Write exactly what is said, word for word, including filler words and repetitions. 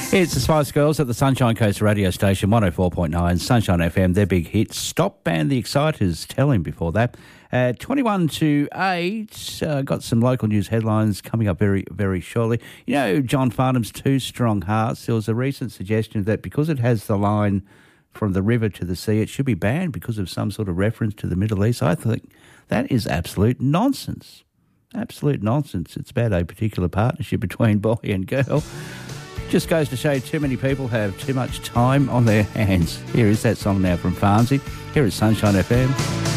It's the Spice Girls at the Sunshine Coast radio station, one oh four point nine, Sunshine F M, their big hit. Stop and the Exciters, tell him before that. Uh, twenty-one to eight, uh, got some local news headlines coming up very, very shortly. You know, John Farnham's Two Strong Hearts, there was a recent suggestion that because it has the line from the river to the sea, it should be banned because of some sort of reference to the Middle East. I think that is absolute nonsense. Absolute nonsense. It's about a particular partnership between boy and girl. Just goes to show too many people have too much time on their hands. Here is that song now from Farnsey. Here is Sunshine F M.